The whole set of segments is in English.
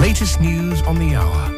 latest news on the hour.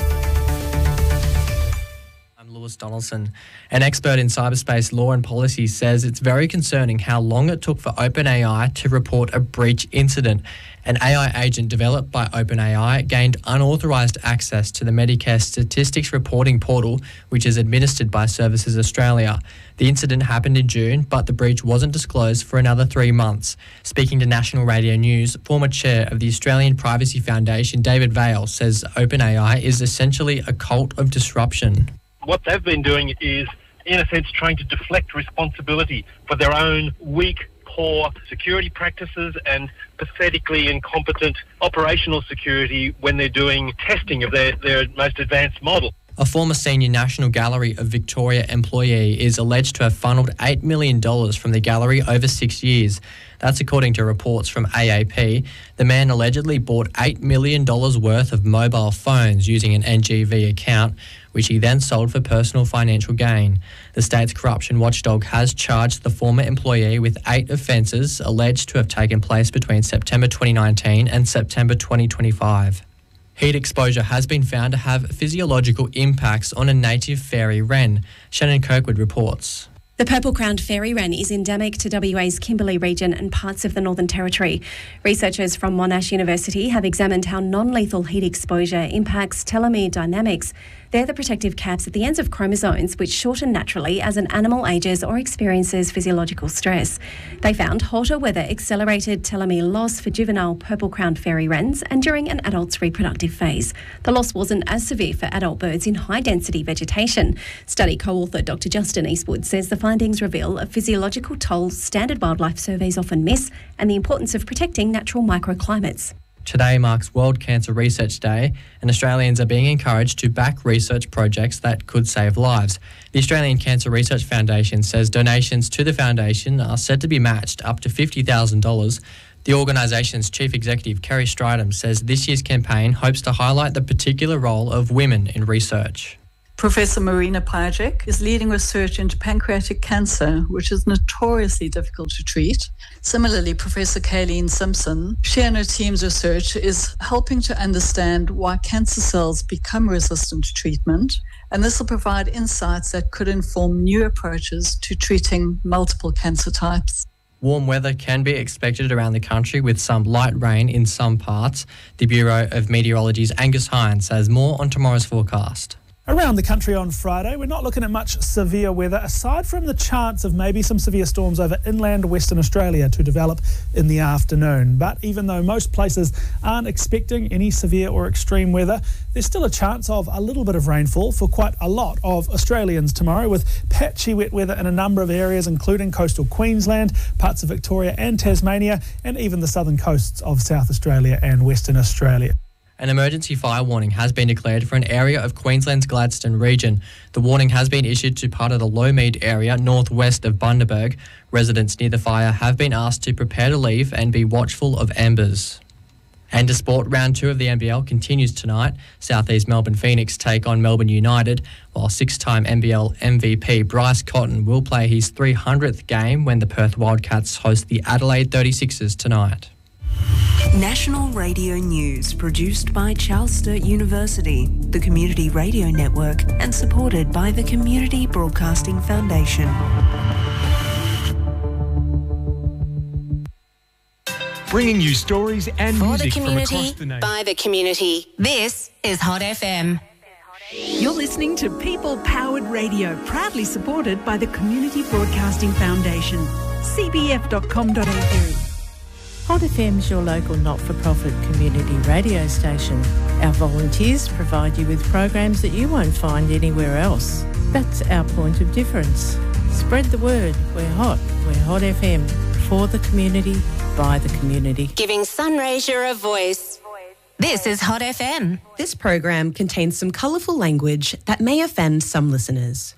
I'm Lewis Donaldson. An expert in cyberspace law and policy says it's very concerning how long it took for OpenAI to report a breach incident. An AI agent developed by OpenAI gained unauthorised access to the Medicare Statistics Reporting Portal, which is administered by Services Australia. The incident happened in June, but the breach wasn't disclosed for another 3 months. Speaking to National Radio News, former chair of the Australian Privacy Foundation, David Vaile, says OpenAI is essentially a cult of disruption. What they've been doing is, in a sense, trying to deflect responsibility for their own weak, poor security practices and pathetically incompetent operational security when they're doing testing of their most advanced model. A former senior National Gallery of Victoria employee is alleged to have funneled $8 million from the gallery over 6 years. That's according to reports from AAP. The man allegedly bought $8 million worth of mobile phones using an NGV account, which he then sold for personal financial gain. The state's corruption watchdog has charged the former employee with 8 offences alleged to have taken place between September 2019 and September 2025. Heat exposure has been found to have physiological impacts on a native fairy wren. Shannon Kirkwood reports. The purple-crowned fairy wren is endemic to WA's Kimberley region and parts of the Northern Territory. Researchers from Monash University have examined how non-lethal heat exposure impacts telomere dynamics. They're the protective caps at the ends of chromosomes which shorten naturally as an animal ages or experiences physiological stress. They found hotter weather accelerated telomere loss for juvenile purple-crowned fairy wrens and during an adult's reproductive phase. The loss wasn't as severe for adult birds in high-density vegetation. Study co-author Dr Justin Eastwood says the findings reveal a physiological toll standard wildlife surveys often miss and the importance of protecting natural microclimates. Today marks World Cancer Research Day, and Australians are being encouraged to back research projects that could save lives. The Australian Cancer Research Foundation says donations to the foundation are said to be matched up to $50,000. The organisation's chief executive, Kerry Stridham, says this year's campaign hopes to highlight the particular role of women in research. Professor Marina Pajek is leading research into pancreatic cancer, which is notoriously difficult to treat. Similarly, Professor Kayleen Simpson, she and her team's research is helping to understand why cancer cells become resistant to treatment, and this will provide insights that could inform new approaches to treating multiple cancer types. Warm weather can be expected around the country with some light rain in some parts. The Bureau of Meteorology's Angus Hines has more on tomorrow's forecast. Around the country on Friday, we're not looking at much severe weather, aside from the chance of maybe some severe storms over inland Western Australia to develop in the afternoon. But even though most places aren't expecting any severe or extreme weather, there's still a chance of a little bit of rainfall for quite a lot of Australians tomorrow, with patchy wet weather in a number of areas, including coastal Queensland, parts of Victoria and Tasmania, and even the southern coasts of South Australia and Western Australia. An emergency fire warning has been declared for an area of Queensland's Gladstone region. The warning has been issued to part of the Lowmead area northwest of Bundaberg. Residents near the fire have been asked to prepare to leave and be watchful of embers. And to sport, round 2 of the NBL continues tonight. South East Melbourne Phoenix take on Melbourne United, while 6-time NBL MVP Bryce Cotton will play his 300th game when the Perth Wildcats host the Adelaide 36ers tonight. National Radio News, produced by Charles Sturt University, the Community Radio Network, and supported by the Community Broadcasting Foundation. Bringing you stories and For music the from community, across the nation. by the community. This is Hot FM. You're listening to People Powered Radio, proudly supported by the Community Broadcasting Foundation. cbf.com.au. Hot FM's your local not-for-profit community radio station. Our volunteers provide you with programs that you won't find anywhere else. That's our point of difference. Spread the word. We're Hot FM. For the community, by the community. Giving Sunraysia a voice. This is Hot FM. This program contains some colourful language that may offend some listeners.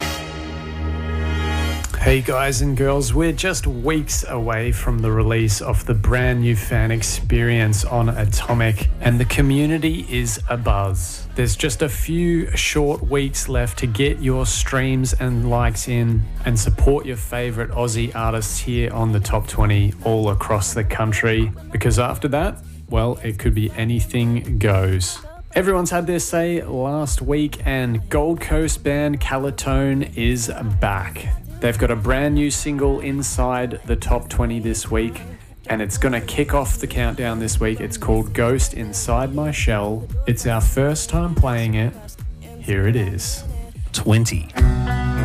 Hey guys and girls, we're just weeks away from the release of the brand new fan experience on Atomic, and the community is abuzz. There's just a few short weeks left to get your streams and likes in and support your favourite Aussie artists here on the Top 20 all across the country, because after that, well, it could be anything goes. Everyone's had their say last week, and Gold Coast band Calatone is back. They've got a brand new single inside the top 20 this week, and it's going to kick off the countdown this week. It's called Ghost Inside My Shell. It's our first time playing it. Here it is. 20.